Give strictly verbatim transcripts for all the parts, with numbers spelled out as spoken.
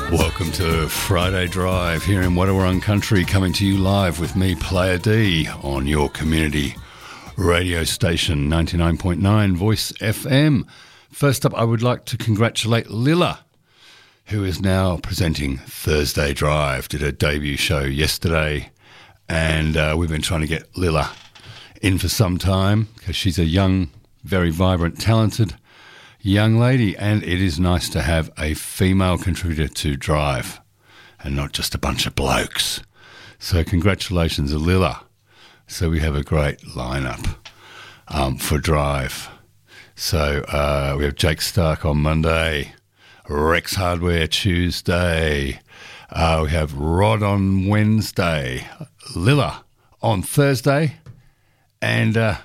Welcome to Friday Drive here in Wadawurrung Country, coming to you live with me, Player D, on your community radio station, ninety-nine point nine Voice F M. First up, I would like to congratulate Lilla, who is now presenting Thursday Drive. Did her debut show yesterday, and uh, we've been trying to get Lilla in for some time because she's a young, very vibrant, talented young lady, and it is nice to have a female contributor to Drive and not just a bunch of blokes. So congratulations, Lilla. So we have a great lineup um, for Drive. So uh, we have Jake Stark on Monday, Rex Hardware Tuesday, uh, we have Rod on Wednesday, Lilla on Thursday, and uh,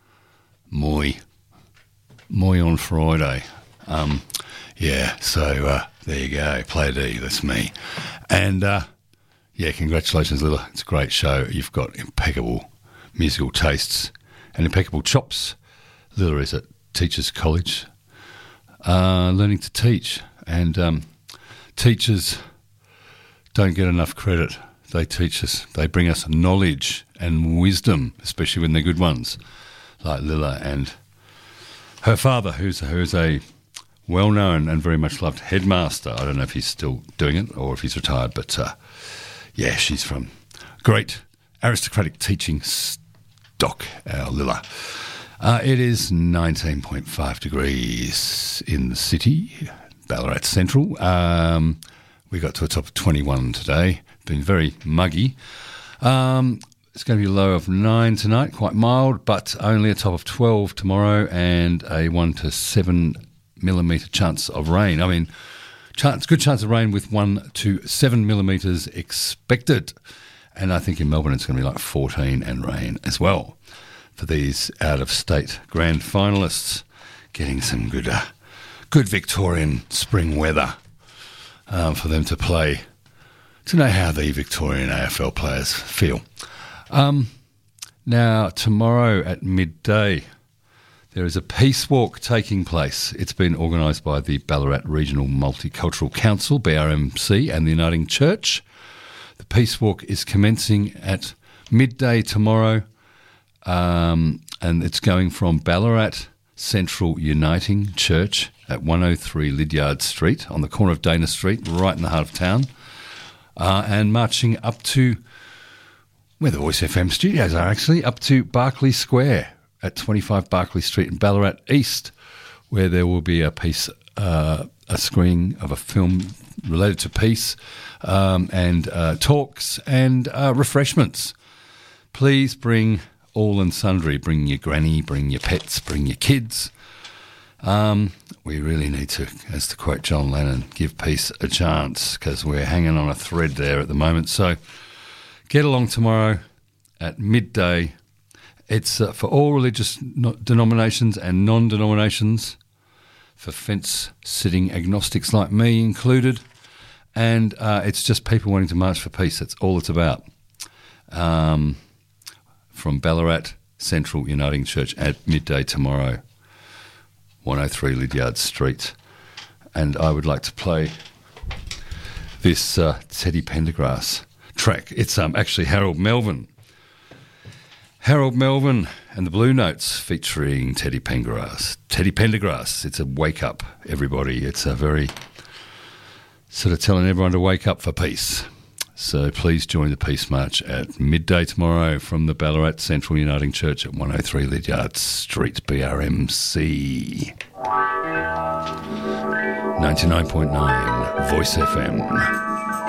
Moy. Moy on Friday. Um, yeah, so uh, there you go. Player D, that's me. And, uh, yeah, congratulations, Lilla. It's a great show. You've got impeccable musical tastes and impeccable chops. Lilla is at Teachers College, uh, learning to teach. And um, teachers don't get enough credit. They teach us. They bring us knowledge and wisdom, especially when they're good ones, like Lilla and her father, who's, who's a well-known and very much loved headmaster. I don't know if he's still doing it or if he's retired, but uh, yeah, she's from great aristocratic teaching stock, our Lilla. Uh, it is nineteen point five degrees in the city, Ballarat Central. Um, we got to a top of twenty-one today. Been very muggy. Um, It's going to be a low of nine tonight, quite mild, but only a top of twelve tomorrow and a one to seven millimetre chance of rain. I mean, chance, good chance of rain with one to seven millimetres expected. And I think in Melbourne it's going to be like fourteen and rain as well for these out-of-state grand finalists, getting some good, uh, good Victorian spring weather um, for them to play, to know how the Victorian A F L players feel. Um, now, tomorrow at midday, there is a peace walk taking place. It's been organised by the Ballarat Regional Multicultural Council, B R M C, and the Uniting Church. The peace walk is commencing at midday tomorrow, um, and it's going from Ballarat Central Uniting Church at one oh three Lydiard Street, on the corner of Dana Street, right in the heart of town, uh, and marching up to where the Voice F M studios are, actually, up to Barclay Square at twenty-five Barclay Street in Ballarat East, where there will be a piece, uh, a screening of a film related to peace, um, and uh, talks and uh, refreshments. Please bring all and sundry. Bring your granny, bring your pets, bring your kids. Um, we really need to, as to quote John Lennon, give peace a chance, because we're hanging on a thread there at the moment. So get along tomorrow at midday. It's uh, for all religious no- denominations and non-denominations, for fence-sitting agnostics like me included, and uh, it's just people wanting to march for peace. That's all it's about. Um, from Ballarat Central Uniting Church at midday tomorrow, one oh three Lydiard Street. And I would like to play this uh, Teddy Pendergrass track. It's um, actually Harold Melvin. Harold Melvin and the Blue Notes featuring Teddy Pendergrass. Teddy Pendergrass. It's a wake up, everybody. It's a very sort of telling everyone to wake up for peace. So please join the Peace March at midday tomorrow from the Ballarat Central Uniting Church at one oh three Lydiard Street, B R M C. ninety-nine point nine Voice F M.